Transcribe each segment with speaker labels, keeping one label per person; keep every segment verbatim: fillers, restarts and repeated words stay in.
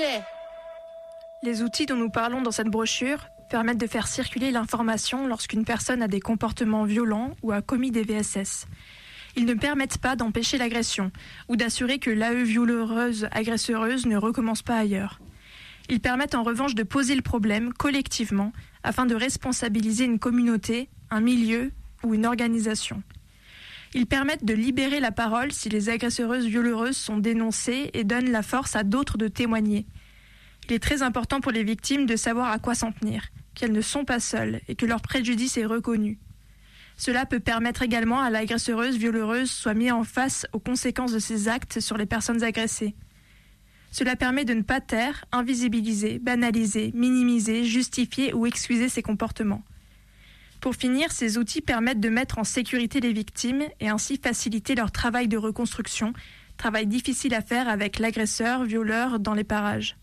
Speaker 1: shit.
Speaker 2: Les outils dont nous parlons dans cette brochure permettent de faire circuler l'information lorsqu'une personne a des comportements violents ou a commis des V S S. Ils ne permettent pas d'empêcher l'agression ou d'assurer que l'A E violeuse agresseuse ne recommence pas ailleurs. Ils permettent en revanche de poser le problème collectivement afin de responsabiliser une communauté, un milieu ou une organisation. Ils permettent de libérer la parole si les agresseuses violeuses sont dénoncées et donnent la force à d'autres de témoigner. Il est très important pour les victimes de savoir à quoi s'en tenir, qu'elles ne sont pas seules et que leur préjudice est reconnu. Cela peut permettre également à l'agresseuse violeuse soit mis en face aux conséquences de ses actes sur les personnes agressées. Cela permet de ne pas taire, invisibiliser, banaliser, minimiser, justifier ou excuser ses comportements. Pour finir, ces outils permettent de mettre en sécurité les victimes et ainsi faciliter leur travail de reconstruction, travail difficile à faire avec l'agresseur, violeur dans les parages.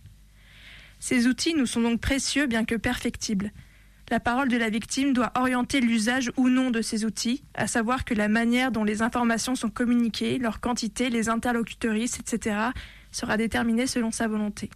Speaker 2: Ces outils nous sont donc précieux bien que perfectibles. La parole de la victime doit orienter l'usage ou non de ces outils, à savoir que la manière dont les informations sont communiquées, leur quantité, les interlocutrices, et cetera sera déterminée selon sa volonté.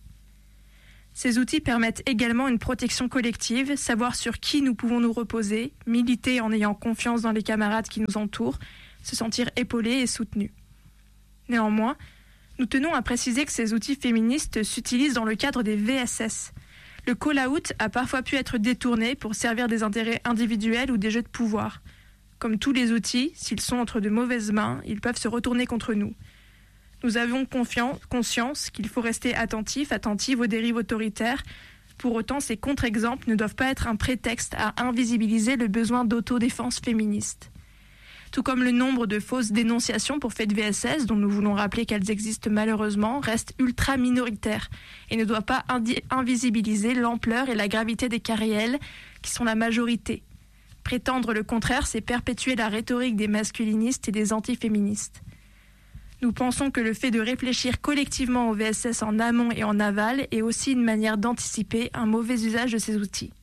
Speaker 2: Ces outils permettent également une protection collective, savoir sur qui nous pouvons nous reposer, militer en ayant confiance dans les camarades qui nous entourent, se sentir épaulés et soutenus. Néanmoins, nous tenons à préciser que ces outils féministes s'utilisent dans le cadre des V S S. Le call-out a parfois pu être détourné pour servir des intérêts individuels ou des jeux de pouvoir. Comme tous les outils, s'ils sont entre de mauvaises mains, ils peuvent se retourner contre nous. Nous avons confiance, conscience qu'il faut rester attentif, attentive aux dérives autoritaires. Pour autant, ces contre-exemples ne doivent pas être un prétexte à invisibiliser le besoin d'autodéfense féministe. Tout comme le nombre de fausses dénonciations pour faits de V S S, dont nous voulons rappeler qu'elles existent malheureusement, reste ultra minoritaire et ne doit pas indi- invisibiliser l'ampleur et la gravité des cas réels qui sont la majorité. Prétendre le contraire, c'est perpétuer la rhétorique des masculinistes et des antiféministes. Nous pensons que le fait de réfléchir collectivement au V S S en amont et en aval est aussi une manière d'anticiper un mauvais usage de ces outils.